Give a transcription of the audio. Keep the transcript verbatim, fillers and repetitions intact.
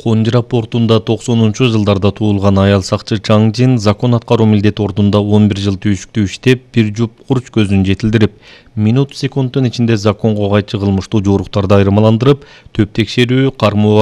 Конжира портунда токсонунчу жылдарда туулган аял сакчы Чаң Жин закон аткаруу милдети ордунда он бир жыл түйшүктүү иштеп, бир жуп курч көзүн жетилдирип, минут секундтун ичинде законго кайчы кылмыштуу жоруктарды айырмаландырып, төп текшерүү, кармоо